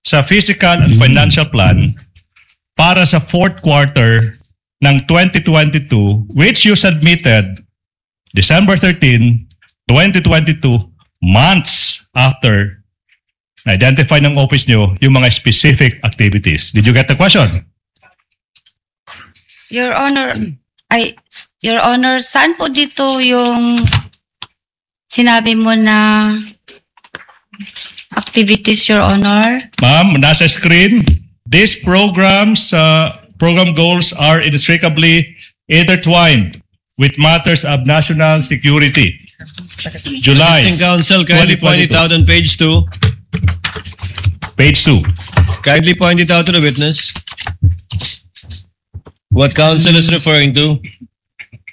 sa Physical and Financial Plan para sa fourth quarter ng 2022 which you submitted December 13, 2022, months after na-identify ng office nyo yung mga specific activities. Did you get the question? Your Honor, saan po dito yung sinabi mo na activities, Your Honor? Ma'am, nasa screen. These programs, program goals are inextricably intertwined with matters of national security. July Assisting Counsel, kindly point it 2022. out on page 2. Page 2. Kindly point it out to the witness. What counsel is referring to?